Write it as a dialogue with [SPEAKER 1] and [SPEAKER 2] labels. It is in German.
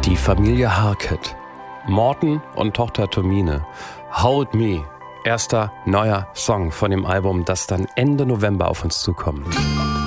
[SPEAKER 1] Die Familie Harket. Morten und Tochter Tomine. Hold Me. Erster neuer Song von dem Album, das dann Ende November auf uns zukommt.